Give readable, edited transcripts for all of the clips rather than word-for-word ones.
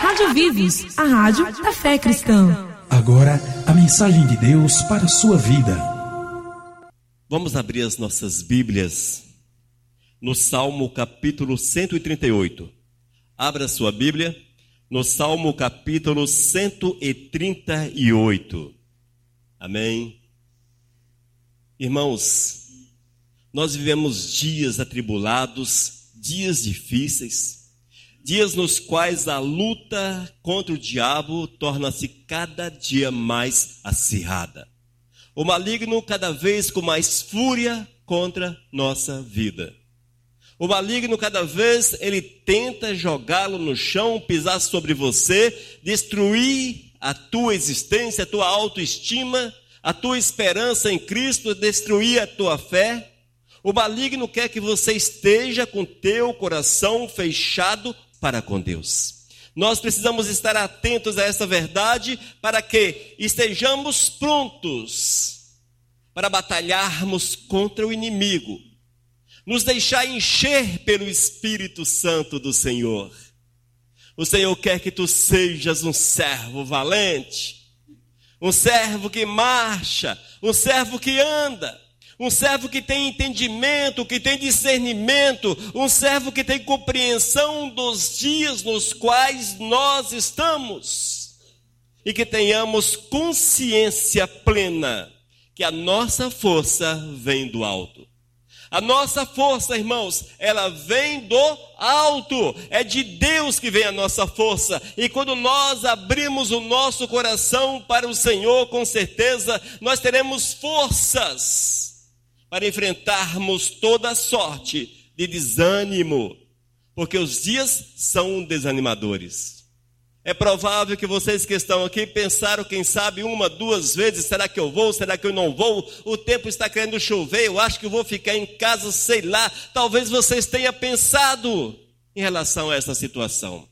Rádio Vivos, a rádio da fé cristã. Agora, a mensagem de Deus para a sua vida. Vamos abrir as nossas Bíblias no Salmo capítulo 138. Abra a sua Bíblia no Salmo capítulo 138. Amém. Irmãos, nós vivemos dias atribulados, dias difíceis, dias nos quais a luta contra o diabo torna-se cada dia mais acirrada. O maligno cada vez com mais fúria contra nossa vida. O maligno cada vez ele tenta jogá-lo no chão, pisar sobre você, destruir a tua existência, a tua autoestima, a tua esperança em Cristo, destruir a tua fé. O maligno quer que você esteja com teu coração fechado para com Deus. Nós precisamos estar atentos a essa verdade para que estejamos prontos para batalharmos contra o inimigo. Nos deixar encher pelo Espírito Santo do Senhor. O Senhor quer que tu sejas um servo valente, um servo que marcha, um servo que anda, um servo que tem entendimento, que tem discernimento, um servo que tem compreensão dos dias nos quais nós estamos. E que tenhamos consciência plena que a nossa força vem do alto. A nossa força, irmãos, ela vem do alto. É de Deus que vem a nossa força. E quando nós abrimos o nosso coração para o Senhor, com certeza, nós teremos forças para enfrentarmos toda sorte de desânimo, porque os dias são desanimadores. É provável que vocês que estão aqui pensaram, quem sabe, uma, duas vezes, será que eu vou, será que eu não vou? O tempo está querendo chover, eu acho que eu vou ficar em casa, sei lá. Talvez vocês tenham pensado em relação a essa situação.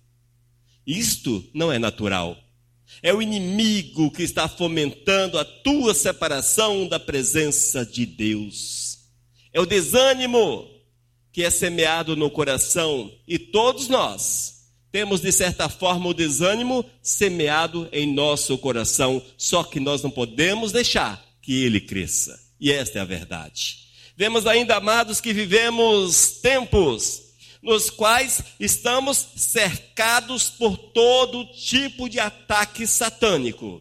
Isto não é natural. É o inimigo que está fomentando a tua separação da presença de Deus. É o desânimo que é semeado no coração. E todos nós temos, de certa forma, o desânimo semeado em nosso coração. Só que nós não podemos deixar que ele cresça. E esta é a verdade. Vemos ainda, amados, que vivemos tempos nos quais estamos cercados por todo tipo de ataque satânico.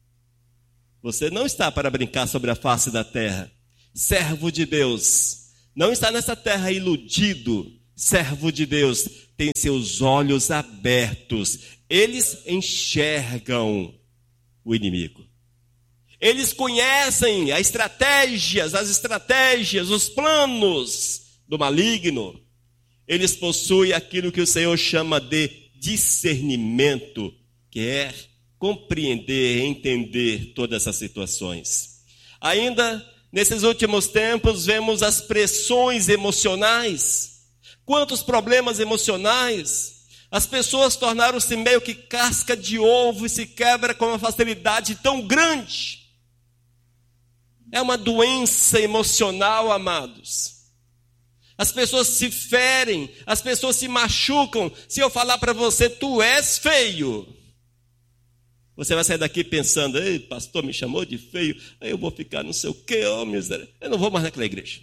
Você não está para brincar sobre a face da terra. Servo de Deus, não está nessa terra iludido. Servo de Deus tem seus olhos abertos. Eles enxergam o inimigo. Eles conhecem as estratégias, os planos do maligno. Eles possuem aquilo que o Senhor chama de discernimento, que é compreender, entender todas essas situações. Ainda, nesses últimos tempos, vemos as pressões emocionais. Quantos problemas emocionais! As pessoas tornaram-se meio que casca de ovo e se quebra com uma facilidade tão grande. É uma doença emocional, amados. As pessoas se ferem, as pessoas se machucam. Se eu falar para você, tu és feio, você vai sair daqui pensando, ei, pastor me chamou de feio, aí eu vou ficar não sei o quê, oh, miséria, eu não vou mais naquela igreja.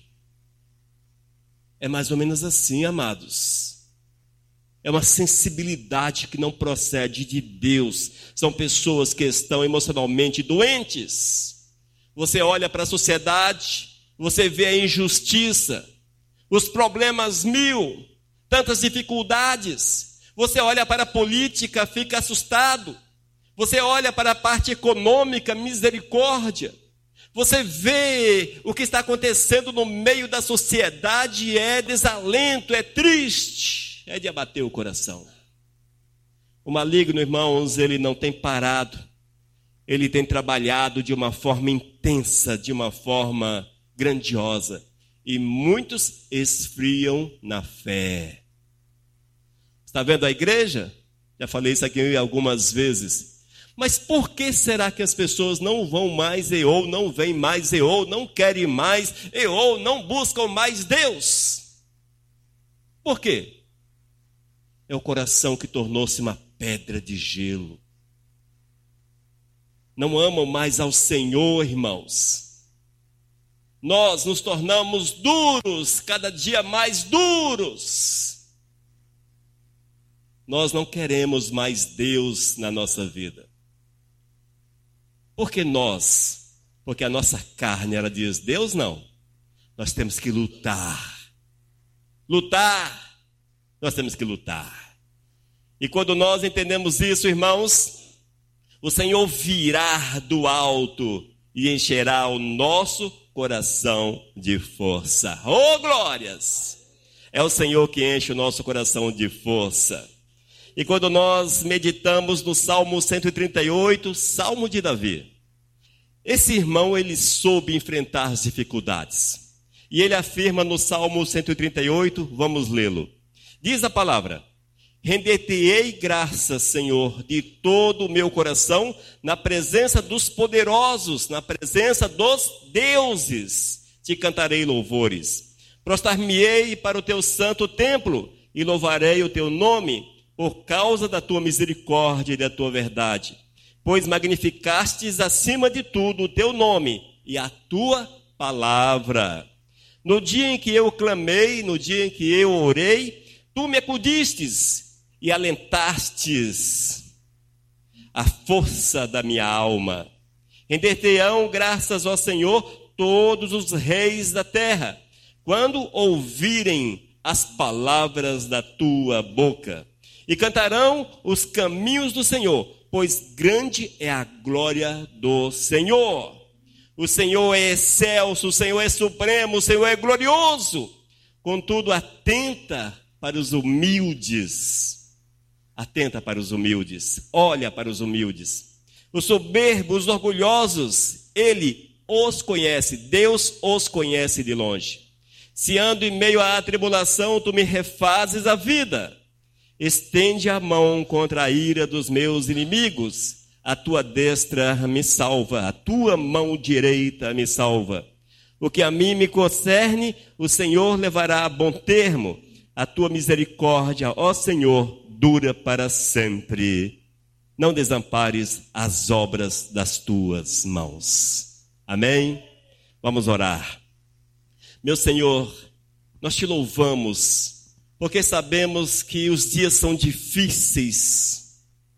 É mais ou menos assim, amados. É uma sensibilidade que não procede de Deus. São pessoas que estão emocionalmente doentes. Você olha para a sociedade, você vê a injustiça, os problemas mil, tantas dificuldades. Você olha para a política, fica assustado. Você olha para a parte econômica, misericórdia. Você vê o que está acontecendo no meio da sociedade, é desalento, é triste, é de abater o coração. O maligno, irmãos, ele não tem parado. Ele tem trabalhado de uma forma intensa, de uma forma grandiosa. E muitos esfriam na fé. Está vendo a igreja? Já falei isso aqui algumas vezes. Mas por que será que as pessoas não vão mais ou não vêm mais ou não querem mais ou não buscam mais Deus? Por quê? É o coração que tornou-se uma pedra de gelo. Não amam mais ao Senhor, irmãos. Nós nos tornamos duros, cada dia mais duros. Nós não queremos mais Deus na nossa vida. Por que nós? Porque a nossa carne, ela diz, Deus não. Nós temos que lutar. Lutar. Nós temos que lutar. E quando nós entendemos isso, irmãos, o Senhor virá do alto e encherá o nosso coração de força. Oh, glórias! É o Senhor que enche o nosso coração de força. E quando nós meditamos no Salmo 138, Salmo de Davi, esse irmão, ele soube enfrentar as dificuldades. E ele afirma no Salmo 138, vamos lê-lo. Diz a palavra: render-te-ei graças, Senhor, de todo o meu coração, na presença dos poderosos, na presença dos deuses, te cantarei louvores. Prostrar-me-ei para o teu santo templo, e louvarei o teu nome, por causa da tua misericórdia e da tua verdade. Pois magnificastes acima de tudo o teu nome e a tua palavra. No dia em que eu clamei, no dia em que eu orei, tu me acudistes e alentastes a força da minha alma. Render-te-ão graças ao Senhor todos os reis da terra, quando ouvirem as palavras da tua boca. E cantarão os caminhos do Senhor, pois grande é a glória do Senhor. O Senhor é excelso, o Senhor é supremo, o Senhor é glorioso. Contudo, atenta para os humildes. Atenta para os humildes, olha para os humildes. Os soberbos, os orgulhosos, ele os conhece, Deus os conhece de longe. Se ando em meio à tribulação, tu me refazes a vida. Estende a mão contra a ira dos meus inimigos. A tua destra me salva, a tua mão direita me salva. O que a mim me concerne, o Senhor levará a bom termo. A tua misericórdia, ó Senhor, dura para sempre. Não desampares as obras das tuas mãos. Amém? Vamos orar. Meu Senhor, nós te louvamos, porque sabemos que os dias são difíceis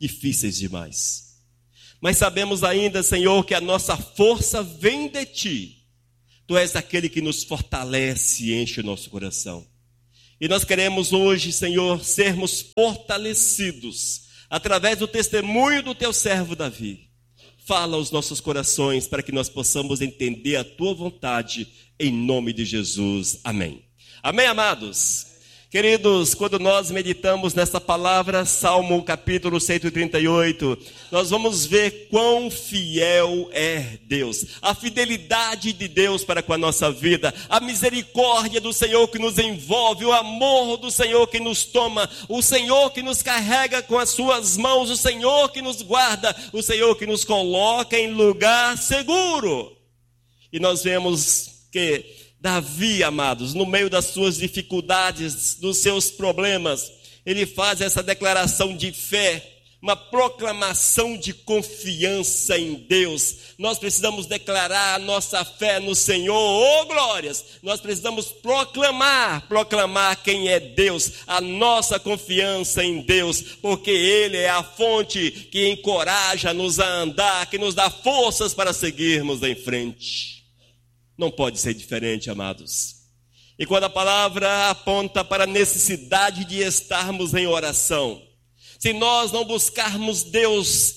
demais. Mas sabemos ainda, Senhor, que a nossa força vem de Ti. Tu és aquele que nos fortalece e enche o nosso coração. E nós queremos hoje, Senhor, sermos fortalecidos através do testemunho do Teu servo Davi. Fala aos nossos corações para que nós possamos entender a Tua vontade, em nome de Jesus. Amém. Amém, amados? Queridos, quando nós meditamos nessa palavra, Salmo capítulo 138, nós vamos ver quão fiel é Deus, a fidelidade de Deus para com a nossa vida, a misericórdia do Senhor que nos envolve, o amor do Senhor que nos toma, o Senhor que nos carrega com as suas mãos, o Senhor que nos guarda, o Senhor que nos coloca em lugar seguro. E nós vemos que Davi, amados, no meio das suas dificuldades, dos seus problemas, ele faz essa declaração de fé, uma proclamação de confiança em Deus. Nós precisamos declarar a nossa fé no Senhor, oh glórias! Nós precisamos proclamar quem é Deus, a nossa confiança em Deus, porque Ele é a fonte que encoraja-nos a andar, que nos dá forças para seguirmos em frente. Não pode ser diferente, amados. E quando a palavra aponta para a necessidade de estarmos em oração, se nós não buscarmos Deus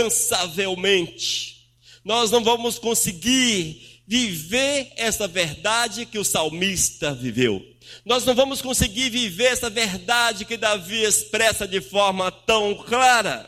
incansavelmente, nós não vamos conseguir viver essa verdade que o salmista viveu. Nós não vamos conseguir viver essa verdade que Davi expressa de forma tão clara.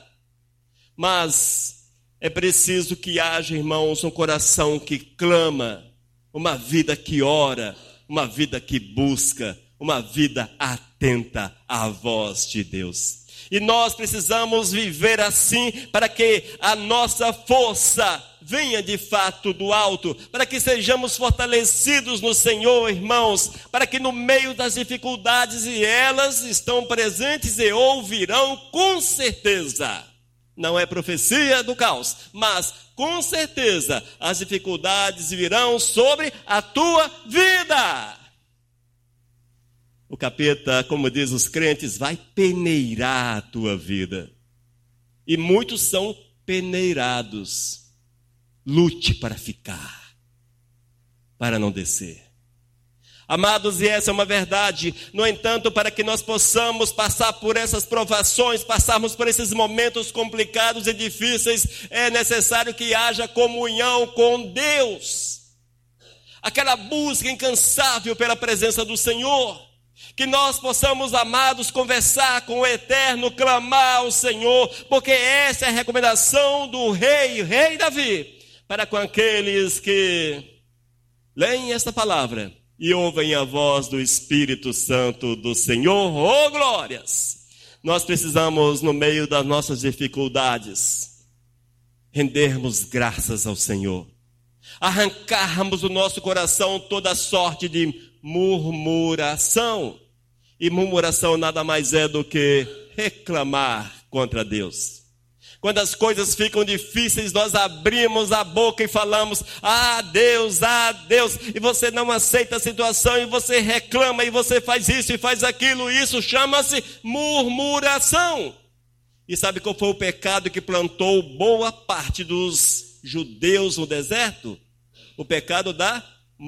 Mas é preciso que haja, irmãos, um coração que clama, uma vida que ora, uma vida que busca, uma vida atenta à voz de Deus. E nós precisamos viver assim para que a nossa força venha de fato do alto, para que sejamos fortalecidos no Senhor, irmãos, para que no meio das dificuldades, e elas estão presentes e ouvirão com certeza. Não é profecia do caos, mas com certeza as dificuldades virão sobre a tua vida. O capeta, como diz os crentes, vai peneirar a tua vida. E muitos são peneirados. Lute para ficar, para não descer. Amados, e essa é uma verdade. No entanto, para que nós possamos passar por essas provações, passarmos por esses momentos complicados e difíceis, é necessário que haja comunhão com Deus. Aquela busca incansável pela presença do Senhor. Que nós possamos, amados, conversar com o Eterno, clamar ao Senhor, porque essa é a recomendação do rei Davi, para com aqueles que leem esta palavra e ouvem a voz do Espírito Santo do Senhor. Oh, glórias! Nós precisamos, no meio das nossas dificuldades, rendermos graças ao Senhor, arrancarmos do nosso coração toda sorte de murmuração. E murmuração nada mais é do que reclamar contra Deus. Quando as coisas ficam difíceis, nós abrimos a boca e falamos: ah, Deus, e você não aceita a situação, e você reclama, e você faz isso e faz aquilo. Isso chama-se murmuração. E sabe qual foi o pecado que plantou boa parte dos judeus no deserto? O pecado da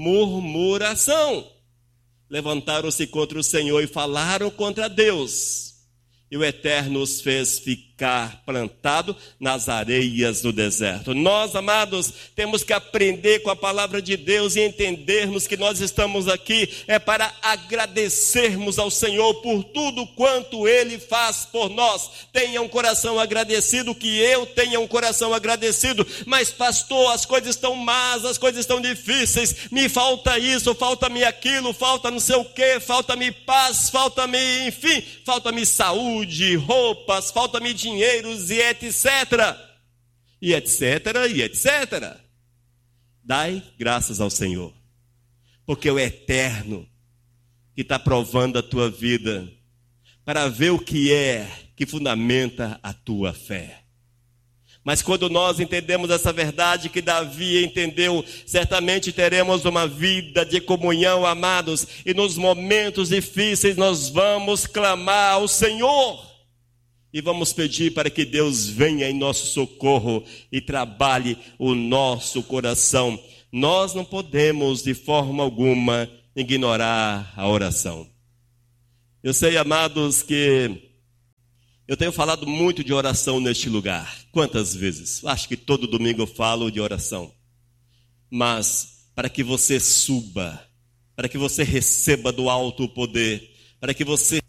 murmuração. Levantaram-se contra o Senhor e falaram contra Deus. E o Eterno os fez ficar plantado nas areias do deserto. Nós, amados, temos que aprender com a palavra de Deus e entendermos que nós estamos aqui é para agradecermos ao Senhor por tudo quanto Ele faz por nós. Tenha um coração agradecido, que eu tenha um coração agradecido. Mas, pastor, as coisas estão más, as coisas estão difíceis, me falta isso, falta-me aquilo, falta não sei o quê, falta-me paz, falta-me, enfim, falta-me saúde, roupas, falta-me dinheiros e etc. E etc, e etc. Dai graças ao Senhor, porque o Eterno que está provando a tua vida, para ver o que é que fundamenta a tua fé. Mas quando nós entendemos essa verdade que Davi entendeu, certamente teremos uma vida de comunhão, amados, e nos momentos difíceis nós vamos clamar ao Senhor e vamos pedir para que Deus venha em nosso socorro e trabalhe o nosso coração. Nós não podemos de forma alguma ignorar a oração. Eu sei, amados, que eu tenho falado muito de oração neste lugar. Quantas vezes? Acho que todo domingo eu falo de oração. Mas para que você suba, para que você receba do alto o poder, para que você